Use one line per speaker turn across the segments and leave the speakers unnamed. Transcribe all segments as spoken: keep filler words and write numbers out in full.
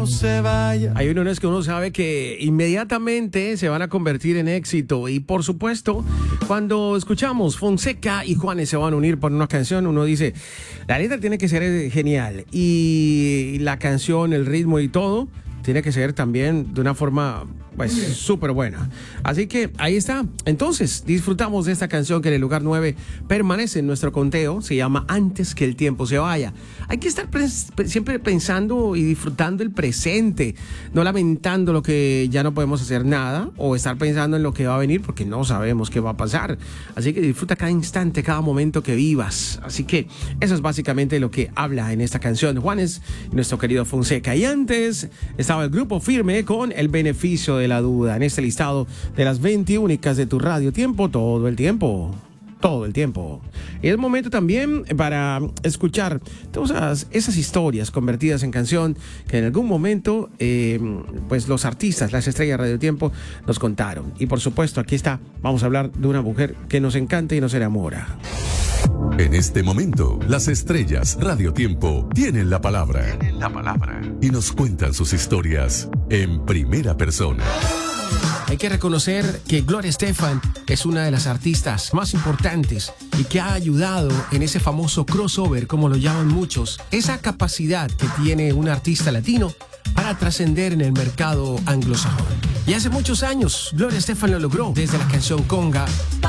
no se vaya.
Hay uniones que uno sabe que inmediatamente se van a convertir en éxito. Y por supuesto, cuando escuchamos Fonseca y Juanes se van a unir por una canción, uno dice, la letra tiene que ser genial. Y la canción, el ritmo y todo, tiene que ser también de una forma pues súper buena. Así que ahí está. Entonces disfrutamos de esta canción que en el lugar nueve permanece en nuestro conteo. Se llama Antes que el tiempo se vaya. Hay que estar pre- siempre pensando y disfrutando el presente, no lamentando lo que ya no podemos hacer nada o estar pensando en lo que va a venir porque no sabemos qué va a pasar. Así que disfruta cada instante, cada momento que vivas. Así que eso es básicamente lo que habla en esta canción Juanes y nuestro querido Fonseca. Y antes estaba el Grupo Firme con El Beneficio de la Duda en este listado de las veinte únicas de tu radio tiempo todo el tiempo. Todo el tiempo. Y es momento también para escuchar todas esas historias convertidas en canción que en algún momento eh, pues los artistas, las estrellas de Radio Tiempo nos contaron. Y por supuesto aquí está, vamos a hablar de una mujer que nos encanta y nos enamora.
En este momento, las estrellas Radio Tiempo tienen la palabra. Tienen la palabra. Y nos cuentan sus historias en primera persona.
Hay que reconocer que Gloria Estefan es una de las artistas más importantes y que ha ayudado en ese famoso crossover, como lo llaman muchos, esa capacidad que tiene un artista latino para trascender en el mercado anglosajón. Y hace muchos años, Gloria Estefan lo logró desde la canción Conga,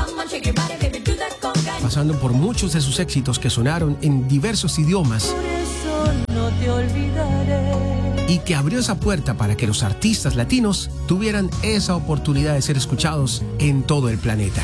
pasando por muchos de sus éxitos que sonaron en diversos idiomas.
Por eso no te olvidaré.
Y que abrió esa puerta para que los artistas latinos tuvieran esa oportunidad de ser escuchados en todo el planeta.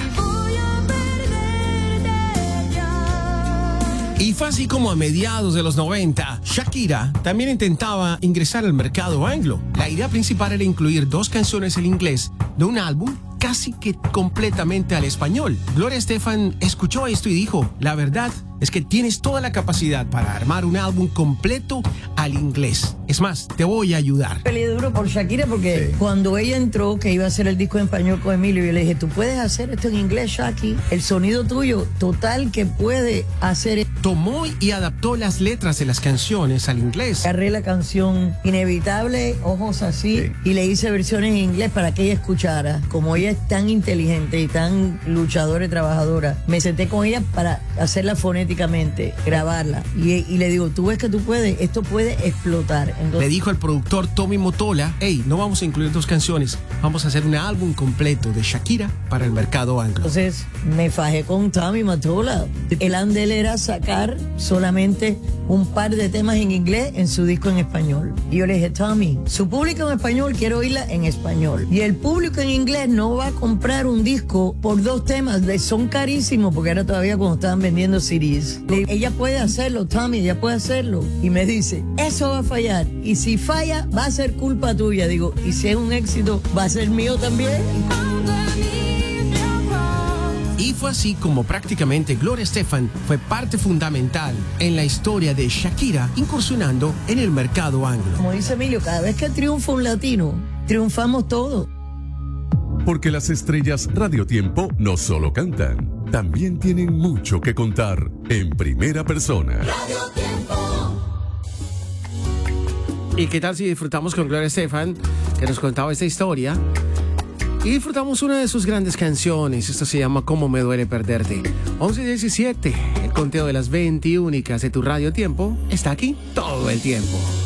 Y fue así como a mediados de los noventa, Shakira también intentaba ingresar al mercado anglo. La idea principal era incluir dos canciones en inglés de un álbum casi que completamente al español. Gloria Estefan escuchó esto y dijo, la verdad es que tienes toda la capacidad para armar un álbum completo al inglés. Es más, te voy a ayudar.
Peleé duro por Shakira porque sí. Cuando ella entró, que iba a hacer el disco en español con Emilio, yo le dije, tú puedes hacer esto en inglés, Shaki. El sonido tuyo, total que puede hacer.
Tomó y adaptó las letras de las canciones al inglés.
Agarré la canción Inevitable, Ojos Así, sí. Y le hice versiones en inglés para que ella escuchara. Como ella es tan inteligente y tan luchadora y trabajadora, me senté con ella para hacerla fonéticamente, grabarla. Y, y le digo, tú ves que tú puedes, esto puede explotar. Entonces,
le dijo al productor Tommy Mottola, hey, no vamos a incluir dos canciones, vamos a hacer un álbum completo de Shakira para el mercado anglo.
Entonces me fajé con Tommy Mottola. El andel era sacar solamente un par de temas en inglés en su disco en español. Y yo le dije, Tommy, su público en español quiero oírla en español. Y el público en inglés no va a comprar un disco por dos temas, son carísimos, porque era todavía cuando estaban vendiendo C Ds. Ella puede hacerlo, Tommy, ella puede hacerlo. Y me dice, eso va a fallar. Y si falla, va a ser culpa tuya. Digo, y si es un éxito, va a ser mío también.
Y fue así como prácticamente Gloria Estefan fue parte fundamental en la historia de Shakira incursionando en el mercado anglo.
Como dice Emilio, cada vez que triunfa un latino, triunfamos todos.
Porque las estrellas Radio Tiempo no solo cantan, también tienen mucho que contar en primera persona.
Radio Tiempo.
¿Y qué tal si disfrutamos con Gloria Estefan, que nos contaba esta historia? Y disfrutamos una de sus grandes canciones. Esto se llama Cómo me duele perderte. once diecisiete, el conteo de las veinte únicas de tu Radio Tiempo está aquí todo el tiempo.